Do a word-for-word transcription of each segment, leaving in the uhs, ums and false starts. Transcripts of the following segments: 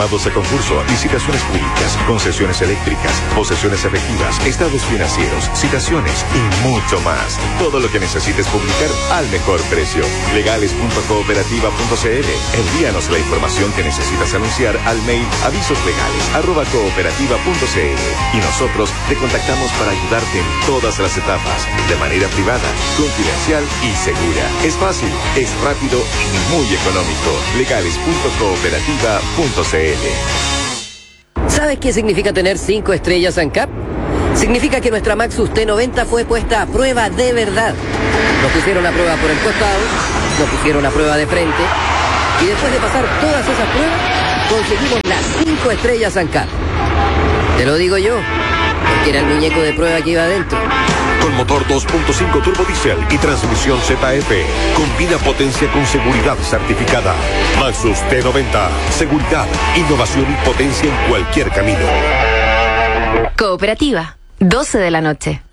Llamados a concurso, licitaciones públicas, concesiones eléctricas, posesiones efectivas, estados financieros, citaciones y mucho más. Todo lo que necesites publicar al mejor precio. legales punto cooperativa punto c l. Envíanos la información que necesitas anunciar al mail avisoslegales arroba cooperativa punto c l y nosotros te contactamos para ayudarte en todas las etapas, de manera privada, confidencial y segura. Es fácil, es rápido y muy económico. legales punto cooperativa punto c l. ¿Sabes qué significa tener cinco estrellas ANCAP? Significa que nuestra Maxus T noventa fue puesta a prueba de verdad. Nos pusieron a prueba por el costado, nos pusieron a prueba de frente, y después de pasar todas esas pruebas, conseguimos las cinco estrellas ANCAP. Te lo digo yo, porque era el muñeco de prueba que iba adentro. Con motor dos punto cinco turbo diésel y transmisión Z F. Combina potencia con seguridad certificada. Maxus T noventa. Seguridad, innovación y potencia en cualquier camino. Cooperativa, doce de la noche.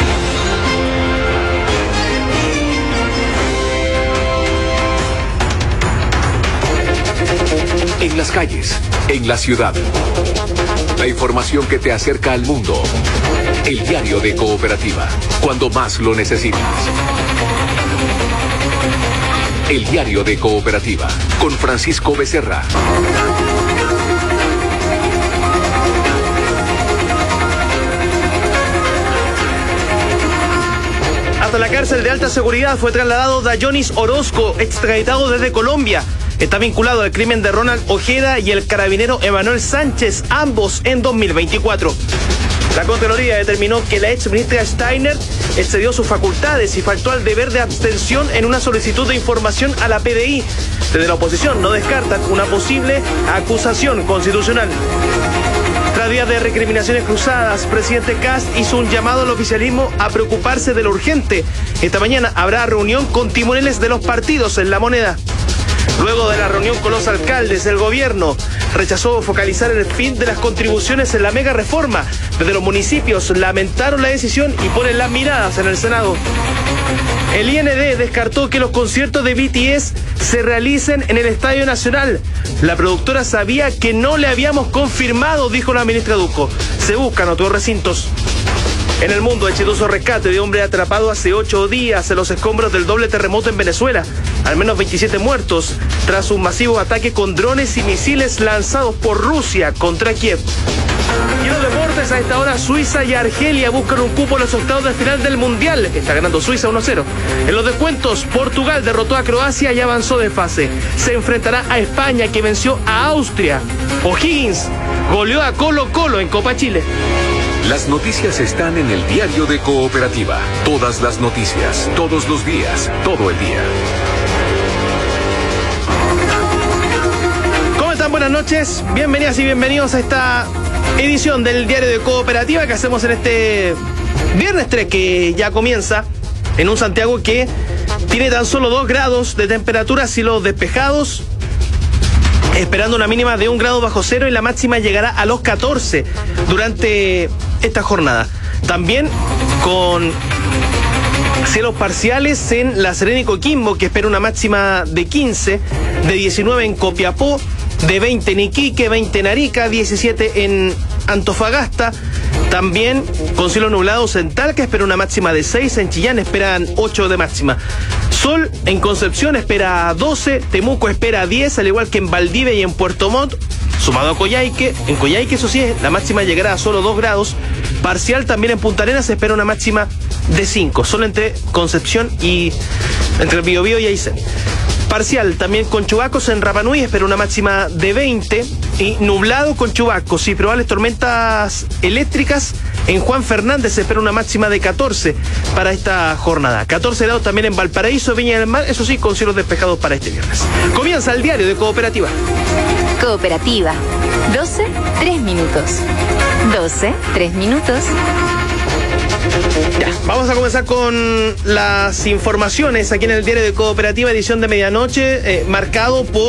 En las calles, en la ciudad. La información que te acerca al mundo. El diario de Cooperativa, cuando más lo necesitas. El diario de Cooperativa, con Francisco Becerra. Hasta la cárcel de alta seguridad fue trasladado Dayonis Orozco, extraditado desde Colombia. Está vinculado al crimen de Ronald Ojeda y el carabinero Emanuel Sánchez, ambos en dos mil veinticuatro. La Contraloría determinó que la ex ministra Steiner excedió sus facultades y faltó al deber de abstención en una solicitud de información a la P D I. Desde la oposición no descartan una posible acusación constitucional. Tras días de recriminaciones cruzadas, presidente Kast hizo un llamado al oficialismo a preocuparse de lo urgente. Esta mañana habrá reunión con timoneles de los partidos en La Moneda. Luego de la reunión con los alcaldes, el gobierno rechazó focalizar el fin de las contribuciones en la mega reforma. Desde los municipios lamentaron la decisión y ponen las miradas en el Senado. El I N D descartó que los conciertos de B T S se realicen en el Estadio Nacional. La productora sabía que no le habíamos confirmado, dijo la ministra Ducco. Se buscan otros recintos. En el mundo, exitoso rescate de hombre atrapado hace ocho días en los escombros del doble terremoto en Venezuela. Al menos veintisiete muertos tras un masivo ataque con drones y misiles lanzados por Rusia contra Kiev. Y en los deportes, a esta hora Suiza y Argelia buscan un cupo en los octavos de final del Mundial. Está ganando Suiza uno a cero. En los descuentos, Portugal derrotó a Croacia y avanzó de fase. Se enfrentará a España, que venció a Austria. O'Higgins goleó a Colo Colo en Copa Chile. Las noticias están en el diario de Cooperativa. Todas las noticias, todos los días, todo el día. ¿Cómo están? Buenas noches. Bienvenidas y bienvenidos a esta edición del diario de Cooperativa que hacemos en este viernes tres, que ya comienza en un Santiago que tiene tan solo dos grados de temperatura, cielos despejados, esperando una mínima de un grado bajo cero, y la máxima llegará a los catorce durante esta jornada. También con cielos parciales en La Serena y Coquimbo, que espera una máxima de quince, de diecinueve en Copiapó, de veinte en Iquique, veinte en Arica, diecisiete en Antofagasta. También con cielos nublados en Talca, espera una máxima de seis, en Chillán esperan ocho de máxima. Sol en Concepción espera doce, Temuco espera diez, al igual que en Valdivia y en Puerto Montt, sumado a Coyhaique. En Coyhaique, eso sí, la máxima llegará a solo dos grados. Parcial también en Punta Arenas, se espera una máxima de cinco, solo entre Concepción y entre Biobío y Aysén. Parcial también con chubascos en Rapa Nui, espera una máxima de veinte, y nublado con chubascos y probables tormentas eléctricas en Juan Fernández, se espera una máxima de catorce para esta jornada. catorce grados también en Valparaíso, Viña del Mar, eso sí, con cielos despejados para este viernes. Comienza el diario de Cooperativa. Cooperativa, doce, tres minutos. doce, tres minutos. Ya, vamos a comenzar con las informaciones aquí en el diario de Cooperativa, edición de medianoche, eh, marcado por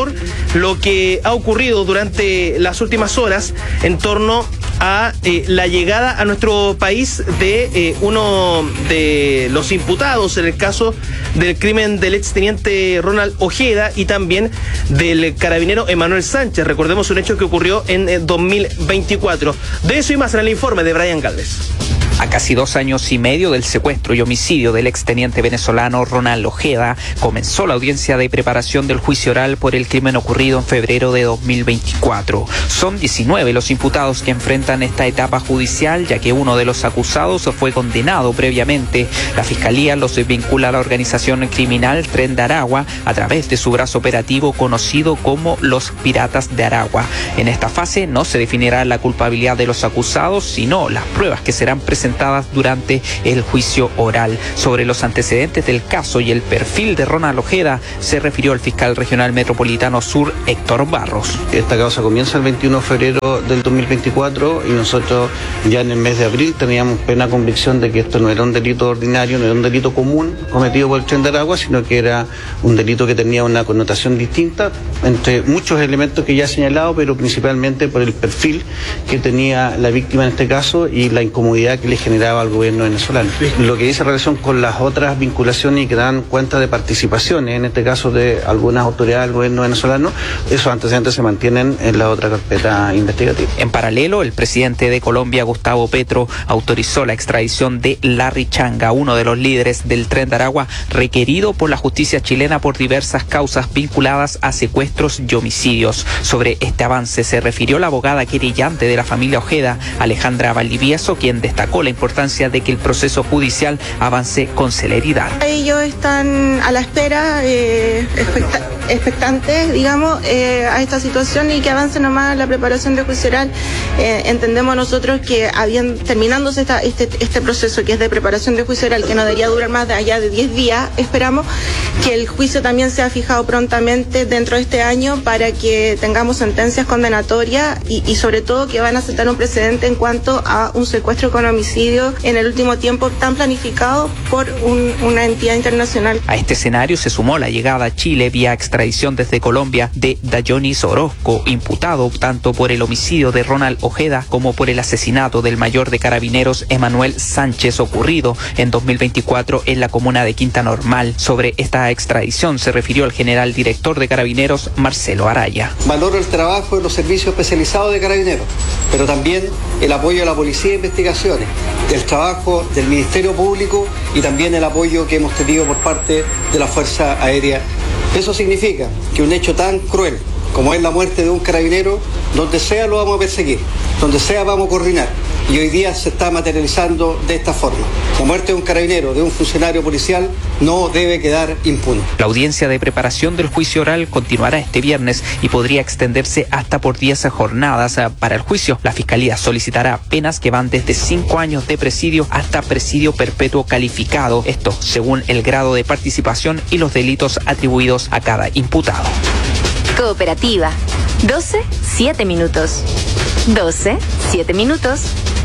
lo que ha ocurrido durante las últimas horas en torno a eh, la llegada a nuestro país de eh, uno de los imputados en el caso del crimen del exteniente Ronald Ojeda y también del carabinero Emanuel Sánchez. Recordemos un hecho que ocurrió en eh, dos mil veinticuatro. De eso y más en el informe de Brian Galvez. A casi dos años y medio del secuestro y homicidio del exteniente venezolano Ronald Ojeda, comenzó la audiencia de preparación del juicio oral por el crimen ocurrido en febrero de dos mil veinticuatro. Son diecinueve los imputados que enfrentan esta etapa judicial, ya que uno de los acusados fue condenado previamente. La Fiscalía los vincula a la organización criminal Tren de Aragua a través de su brazo operativo conocido como los Piratas de Aragua. En esta fase no se definirá la culpabilidad de los acusados, sino las pruebas que serán presentadas durante el juicio oral. Sobre los antecedentes del caso y el perfil de Ronald Ojeda se refirió el fiscal regional metropolitano sur, Héctor Barros. Esta causa comienza el veintiuno de febrero del dos mil veinticuatro y nosotros ya en el mes de abril teníamos plena convicción de que esto no era un delito ordinario, no era un delito común cometido por el Tren de Aragua, sino que era un delito que tenía una connotación distinta entre muchos elementos que ya he señalado, pero principalmente por el perfil que tenía la víctima en este caso y la incomodidad que le generaba al gobierno venezolano. Lo que dice relación con las otras vinculaciones y que dan cuenta de participaciones, en este caso de algunas autoridades del gobierno venezolano, esos antecedentes se mantienen en la otra carpeta investigativa. En paralelo, el presidente de Colombia, Gustavo Petro, autorizó la extradición de Larry Changa, uno de los líderes del Tren de Aragua, requerido por la justicia chilena por diversas causas vinculadas a secuestros y homicidios. Sobre este avance se refirió la abogada querellante de la familia Ojeda, Alejandra Valdivieso, quien destacó la importancia de que el proceso judicial avance con celeridad. Ellos están a la espera, eh, expecta expectantes, digamos, eh, a esta situación y que avance nomás la preparación de juicio oral. Eh, entendemos nosotros que habían, terminándose esta, este, este proceso que es de preparación de juicio oral, que no debería durar más de allá de diez días, esperamos que el juicio también sea fijado prontamente dentro de este año para que tengamos sentencias condenatorias y, y sobre todo que van a sentar un precedente en cuanto a un secuestro con homicidio en el último tiempo tan planificado por un, una entidad internacional. A este escenario se sumó la llegada a Chile vía extradición desde Colombia de Dayonis Orozco, imputado tanto por el homicidio de Ronald Ojeda como por el asesinato del mayor de carabineros Emanuel Sánchez, ocurrido en dos mil veinticuatro en la comuna de Quinta Normal. Sobre esta extradición se refirió el general director de Carabineros, Marcelo Araya. Valoro el trabajo de los servicios especializados de Carabineros, pero también el apoyo de la Policía de Investigaciones, el trabajo del Ministerio Público y también el apoyo que hemos tenido por parte de la Fuerza Aérea. Eso significa que un hecho tan cruel como es la muerte de un carabinero, donde sea lo vamos a perseguir, donde sea vamos a coordinar. Y hoy día se está materializando de esta forma. La muerte de un carabinero, de un funcionario policial, no debe quedar impune. La audiencia de preparación del juicio oral continuará este viernes y podría extenderse hasta por diez jornadas. Para el juicio, la Fiscalía solicitará penas que van desde cinco años de presidio hasta presidio perpetuo calificado. Esto según el grado de participación y los delitos atribuidos a cada imputado. Cooperativa. doce, siete minutos. doce, siete minutos.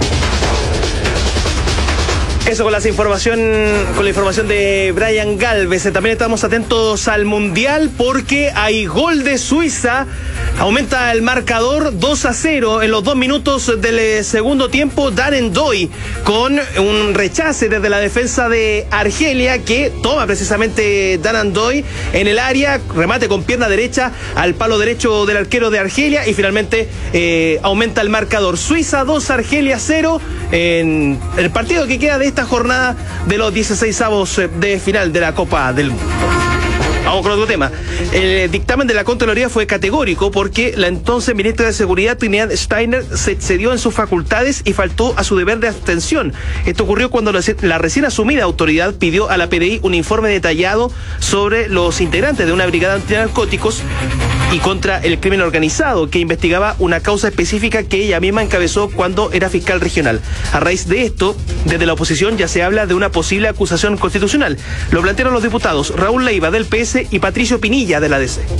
Eso con las información, con la información de Brian Galvez. También estamos atentos al Mundial porque hay gol de Suiza. Aumenta el marcador dos a cero en los dos minutos del segundo tiempo. Darren Doy con un rechace desde la defensa de Argelia que toma precisamente Darren Doy en el área. Remate con pierna derecha al palo derecho del arquero de Argelia y finalmente eh, aumenta el marcador. Suiza dos, Argelia cero en el partido que queda de esta jornada de los dieciseisavos de final de la Copa del Mundo. Vamos con otro tema. El dictamen de la Contraloría fue categórico porque la entonces ministra de Seguridad, Trinidad Steiner, se excedió en sus facultades y faltó a su deber de abstención. Esto ocurrió cuando la recién asumida autoridad pidió a la P D I un informe detallado sobre los integrantes de una brigada antinarcóticos y contra el crimen organizado, que investigaba una causa específica que ella misma encabezó cuando era fiscal regional. A raíz de esto, desde la oposición ya se habla de una posible acusación constitucional. Lo plantearon los diputados Raúl Leiva del P S y Patricio Pinilla de la D C.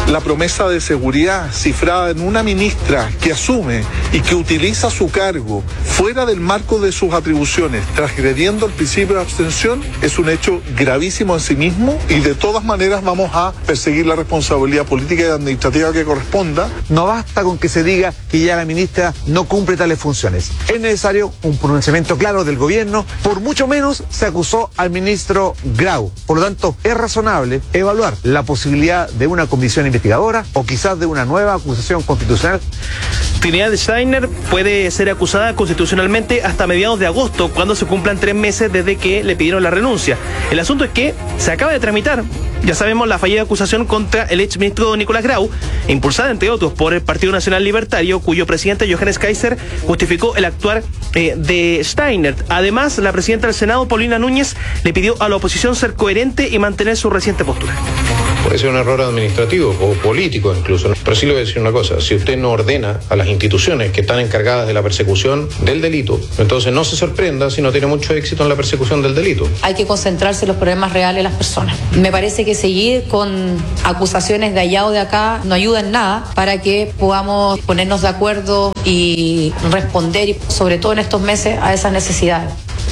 La promesa de seguridad cifrada en una ministra que asume y que utiliza su cargo fuera del marco de sus atribuciones, transgrediendo el principio de abstención, es un hecho gravísimo en sí mismo y de todas maneras vamos a perseguir la responsabilidad política y administrativa que corresponda. No basta con que se diga que ya la ministra no cumple tales funciones. Es necesario un pronunciamiento claro del gobierno. Por mucho menos se acusó al ministro Grau. Por lo tanto, es razonable evaluar la posibilidad de una comisión investigadora o quizás de una nueva acusación constitucional. Trinidad Steiner puede ser acusada constitucionalmente hasta mediados de agosto, cuando se cumplan tres meses desde que le pidieron la renuncia. El asunto es que se acaba de tramitar, ya sabemos, la fallida acusación contra el exministro Nicolás Grau, impulsada entre otros por el Partido Nacional Libertario, cuyo presidente Johannes Kaiser justificó el actuar eh, de Steiner. Además, la presidenta del Senado, Paulina Núñez, le pidió a la oposición ser coherente y mantener su reciente postura. Puede ser un error administrativo o político incluso, ¿no? Pero sí le voy a decir una cosa: si usted no ordena a las instituciones que están encargadas de la persecución del delito, entonces no se sorprenda si no tiene mucho éxito en la persecución del delito. Hay que concentrarse en los problemas reales de las personas. Me parece que seguir con acusaciones de allá o de acá no ayuda en nada para que podamos ponernos de acuerdo y responder, y sobre todo en estos meses, a esas necesidades.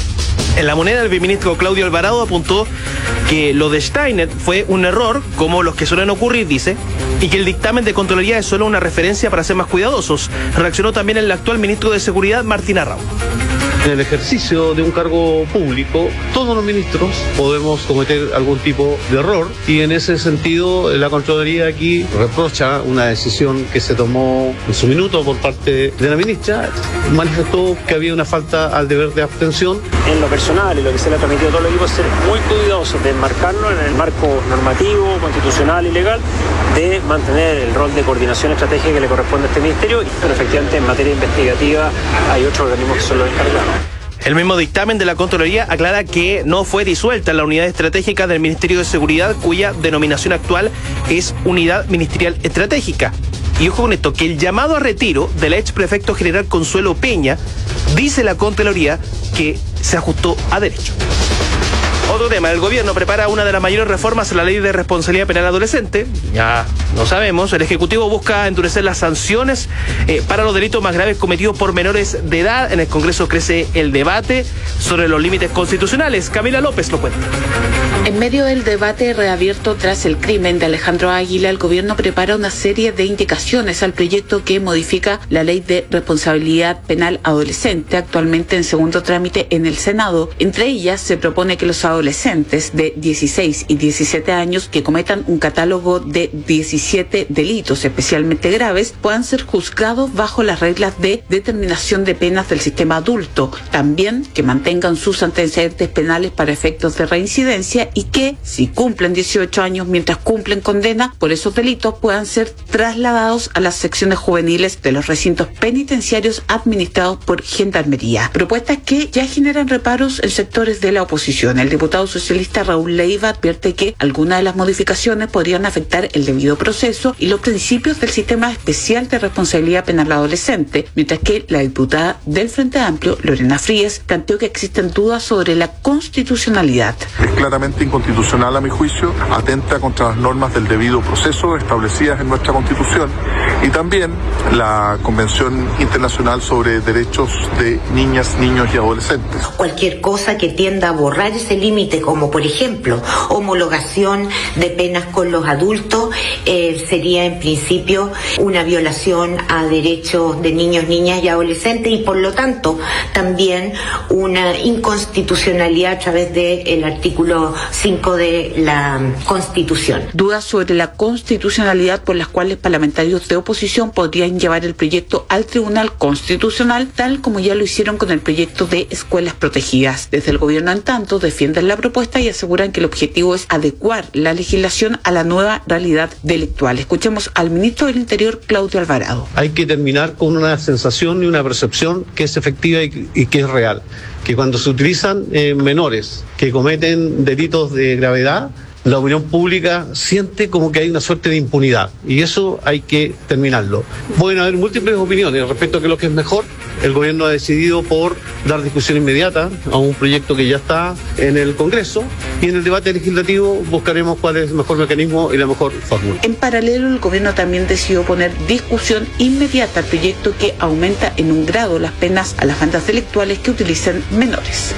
En La Moneda, el viceministro Claudio Alvarado apuntó que lo de Steiner fue un error, como los que suelen ocurrir, dice, y que el dictamen de Contraloría es solo una referencia para ser más cuidadosos. Reaccionó también el actual ministro de Seguridad, Martín Arrau. En el ejercicio de un cargo público, todos los ministros podemos cometer algún tipo de error, y en ese sentido la Contraloría aquí reprocha una decisión que se tomó en su minuto por parte de la ministra. Manifestó que había una falta al deber de abstención. En lo personal y lo que se le ha transmitido a todo el equipo es ser muy cuidadosos de enmarcarlo en el marco normativo, constitucional y legal, de mantener el rol de coordinación estratégica que le corresponde a este ministerio, pero efectivamente en materia investigativa hay otros organismos que son los encargados. El mismo dictamen de la Contraloría aclara que no fue disuelta la unidad estratégica del Ministerio de Seguridad, cuya denominación actual es Unidad Ministerial Estratégica. Y ojo con esto, que el llamado a retiro del ex prefecto general Consuelo Peña, dice la Contraloría, que se ajustó a derecho. Otro tema: el gobierno prepara una de las mayores reformas a la ley de responsabilidad penal adolescente. Ya lo sabemos, el Ejecutivo busca endurecer las sanciones eh, para los delitos más graves cometidos por menores de edad. En el Congreso crece el debate sobre los límites constitucionales. Camila López lo cuenta. En medio del debate reabierto tras el crimen de Alejandro Águila, el gobierno prepara una serie de indicaciones al proyecto que modifica la ley de responsabilidad penal adolescente, actualmente en segundo trámite en el Senado. Entre ellas se propone que los adolescentes de dieciséis y diecisiete años que cometan un catálogo de diecisiete delitos especialmente graves puedan ser juzgados bajo las reglas de determinación de penas del sistema adulto. También que mantengan sus antecedentes penales para efectos de reincidencia, y que, si cumplen dieciocho años mientras cumplen condena por esos delitos, puedan ser trasladados a las secciones juveniles de los recintos penitenciarios administrados por Gendarmería. Propuestas que ya generan reparos en sectores de la oposición. El diputado socialista Raúl Leiva advierte que algunas de las modificaciones podrían afectar el debido proceso y los principios del sistema especial de responsabilidad penal adolescente, mientras que la diputada del Frente Amplio, Lorena Fríes, planteó que existen dudas sobre la constitucionalidad. Es claramente inconstitucional a mi juicio, atenta contra las normas del debido proceso establecidas en nuestra Constitución y también la Convención Internacional sobre Derechos de Niñas, Niños y Adolescentes. Cualquier cosa que tienda a borrar ese límite, como por ejemplo homologación de penas con los adultos, eh, sería en principio una violación a derechos de niños, niñas y adolescentes, y por lo tanto también una inconstitucionalidad a través del artículo cinco de la Constitución. Dudas sobre la constitucionalidad por las cuales parlamentarios de oposición podrían llevar el proyecto al Tribunal Constitucional, tal como ya lo hicieron con el proyecto de escuelas protegidas. Desde el gobierno, en tanto, defienden la propuesta y aseguran que el objetivo es adecuar la legislación a la nueva realidad delictual. Escuchemos al ministro del Interior, Claudio Alvarado. Hay que terminar con una sensación y una percepción que es efectiva y, y que es real, que cuando se utilizan eh, menores que cometen delitos de gravedad, la opinión pública siente como que hay una suerte de impunidad, y eso hay que terminarlo. Pueden haber múltiples opiniones respecto a qué es lo que es mejor. El gobierno ha decidido por dar discusión inmediata a un proyecto que ya está en el Congreso, y en el debate legislativo buscaremos cuál es el mejor mecanismo y la mejor fórmula. En paralelo, el gobierno también decidió poner discusión inmediata al proyecto que aumenta en un grado las penas a las bandas delictuales que utilizan menores.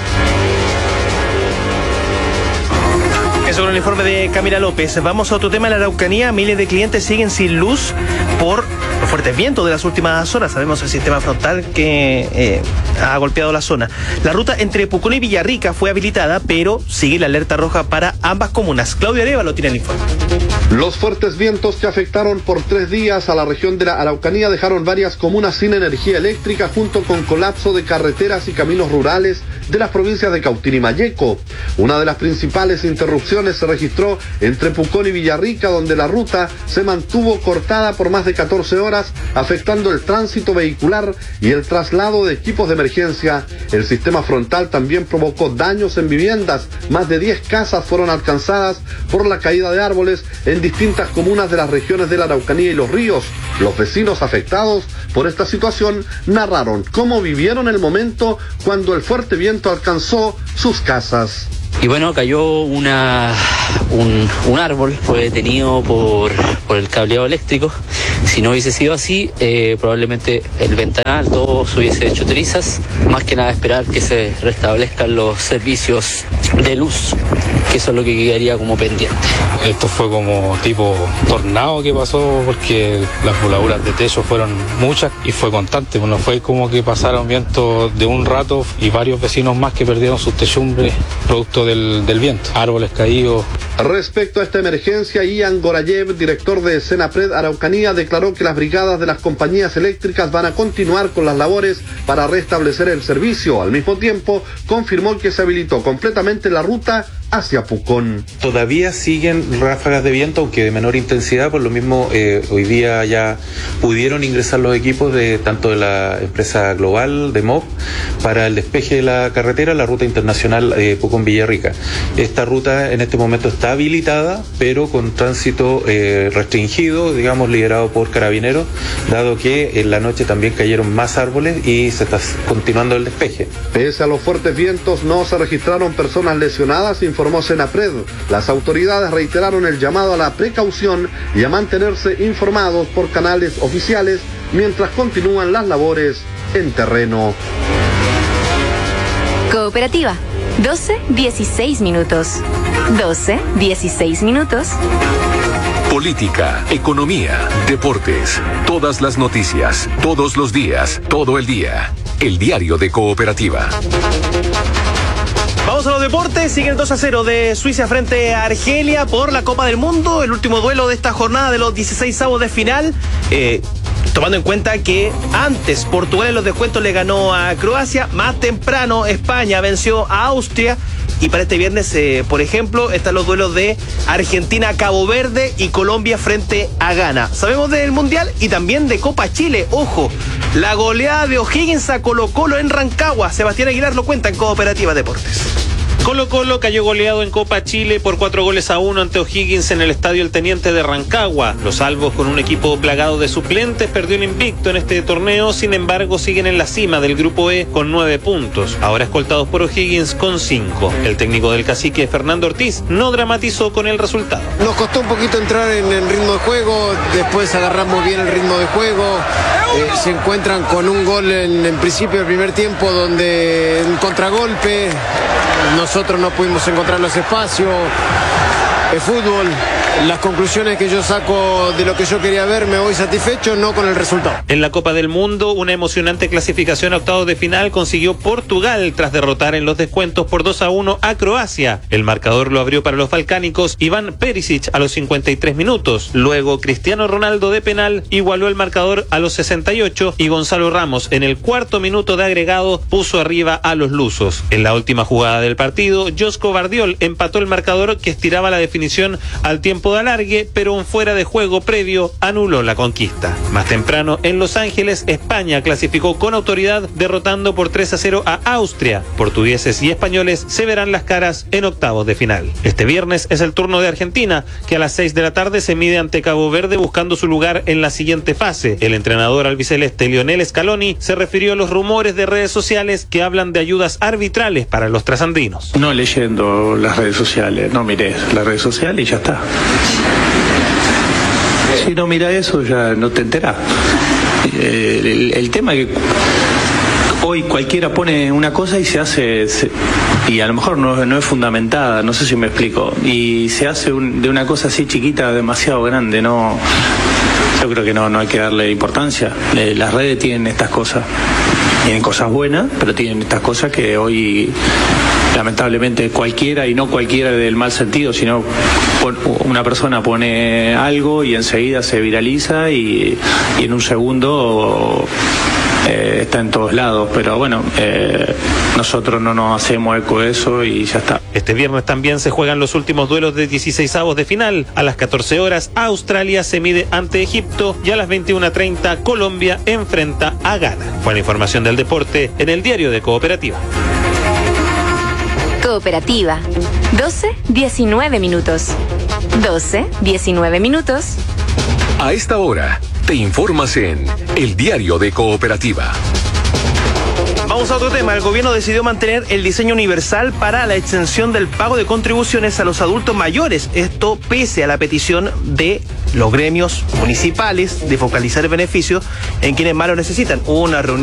Eso con el informe de Camila López. Vamos a otro tema en la Araucanía. Miles de clientes siguen sin luz por los fuertes vientos de las últimas horas. Sabemos el sistema frontal que eh, ha golpeado la zona. La ruta entre Pucón y Villarrica fue habilitada, pero sigue la alerta roja para ambas comunas. Claudio Arevalo tiene el informe. Los fuertes vientos que afectaron por tres días a la región de la Araucanía dejaron varias comunas sin energía eléctrica, junto con colapso de carreteras y caminos rurales de las provincias de Cautín y Malleco. Una de las principales interrupciones se registró entre Pucón y Villarrica, donde la ruta se mantuvo cortada por más de catorce horas, afectando el tránsito vehicular y el traslado de equipos de emergencia. El sistema frontal también provocó daños en viviendas. Más de diez casas fueron alcanzadas por la caída de árboles en distintas comunas de las regiones de la Araucanía y Los Ríos. Los vecinos afectados por esta situación narraron cómo vivieron el momento cuando el fuerte viento alcanzó sus casas. Y bueno, cayó una, un, un árbol, fue detenido por, por el cableado eléctrico. Si no hubiese sido así, eh, probablemente el ventanal, todo se hubiese hecho trizas. Más que nada esperar que se restablezcan los servicios de luz, que eso es lo que quedaría como pendiente. Esto fue como tipo tornado que pasó, porque las voladuras de techo fueron muchas y fue constante. Bueno, fue como que pasaron vientos de un rato y varios vecinos más que perdieron sus techumbres producto del, del viento, árboles caídos. Respecto a esta emergencia, Ian Gorayev, director de Senapred Araucanía, declaró que las brigadas de las compañías eléctricas van a continuar con las labores para restablecer el servicio. Al mismo tiempo, confirmó que se habilitó completamente la ruta hacia Pucón. Todavía siguen ráfagas de viento, aunque de menor intensidad. Por lo mismo, eh, hoy día ya pudieron ingresar los equipos de tanto de la empresa global de M O B para el despeje de la carretera, la ruta internacional eh, Pucón-Villarrica. Esta ruta en este momento está habilitada, pero con tránsito eh, restringido, digamos, liderado por carabineros, dado que en la noche también cayeron más árboles y se está continuando el despeje. Pese a los fuertes vientos, no se registraron personas lesionadas, informó Senapred. Las autoridades reiteraron el llamado a la precaución y a mantenerse informados por canales oficiales mientras continúan las labores en terreno. Cooperativa, doce dieciséis minutos. doce dieciséis minutos. Política, economía, deportes, todas las noticias, todos los días, todo el día. El diario de Cooperativa. Vamos a los deportes. Sigue el dos a cero de Suiza frente a Argelia por la Copa del Mundo. El último duelo de esta jornada de los dieciseisavos de final. Eh, tomando en cuenta que antes Portugal en los descuentos le ganó a Croacia. Más temprano España venció a Austria. Y para este viernes, eh, por ejemplo, están los duelos de Argentina-Cabo Verde y Colombia frente a Ghana. Sabemos del Mundial y también de Copa Chile. Ojo, la goleada de O'Higgins a Colo-Colo en Rancagua. Sebastián Aguilar lo cuenta en Cooperativa Deportes. Colo Colo cayó goleado en Copa Chile por cuatro goles a uno ante O'Higgins en el Estadio El Teniente de Rancagua. Los albos, con un equipo plagado de suplentes, perdió el invicto en este torneo. Sin embargo, siguen en la cima del Grupo E con nueve puntos, ahora escoltados por O'Higgins con cinco. El técnico del Cacique, Fernando Ortiz, no dramatizó con el resultado. Nos costó un poquito entrar en el ritmo de juego, después agarramos bien el ritmo de juego. Eh, se encuentran con un gol en, en principio del primer tiempo, donde un contragolpe, nosotros no pudimos encontrar los espacios. El fútbol, las conclusiones que yo saco de lo que yo quería ver, me voy satisfecho, no con el resultado. En la Copa del Mundo, una emocionante clasificación a octavos de final consiguió Portugal tras derrotar en los descuentos por dos a uno a Croacia. El marcador lo abrió para los balcánicos Iván Perisic a los cincuenta y tres minutos. Luego Cristiano Ronaldo de penal igualó el marcador a los sesenta y ocho y Gonzalo Ramos en el cuarto minuto de agregado puso arriba a los lusos. En la última jugada del partido, Josko Vardiol empató el marcador que estiraba la definición definición al tiempo de alargue, pero un fuera de juego previo anuló la conquista. Más temprano, en Los Ángeles, España clasificó con autoridad derrotando por tres a cero a Austria. Portugueses y españoles se verán las caras en octavos de final. Este viernes es el turno de Argentina, que a las seis de la tarde se mide ante Cabo Verde buscando su lugar en la siguiente fase. El entrenador albiceleste Lionel Scaloni se refirió a los rumores de redes sociales que hablan de ayudas arbitrales para los trasandinos. No leyendo las redes sociales, no mires las redes sociales y ya está. Si no mira eso ya no te enterás. El, el, el tema es que hoy cualquiera pone una cosa y se hace, se, y a lo mejor no, no es fundamentada, no sé si me explico, y se hace un, de una cosa así chiquita demasiado grande, no, yo creo que no, no hay que darle importancia. Eh, las redes tienen estas cosas, tienen cosas buenas, pero tienen estas cosas que hoy lamentablemente cualquiera, y no cualquiera del mal sentido, sino una persona pone algo y enseguida se viraliza y, y en un segundo eh, está en todos lados, pero bueno, eh, nosotros no nos hacemos eco de eso y ya está. Este viernes también se juegan los últimos duelos de dieciseisavos de final. A las catorce horas, Australia se mide ante Egipto y a las veintiuna treinta, Colombia enfrenta a Ghana. Fue la información del deporte en el diario de Cooperativa. Cooperativa. doce diecinueve minutos. doce diecinueve minutos. A esta hora, te informas en el diario de Cooperativa. Vamos a otro tema. El gobierno decidió mantener el diseño universal para la exención del pago de contribuciones a los adultos mayores. Esto pese a la petición de los gremios municipales de focalizar el beneficio en quienes más lo necesitan. Hubo una reunión